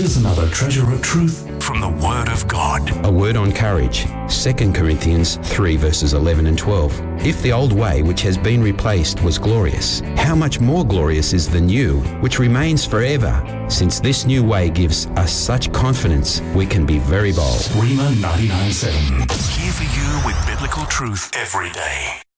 Here's another treasure of truth from the Word of God. A word on courage. 2 Corinthians 3 verses 11 and 12. If the old way which has been replaced was glorious, how much more glorious is the new, which remains forever? Since this new way gives us such confidence, we can be very bold. Rhema 99.7. Here for you with biblical truth every day.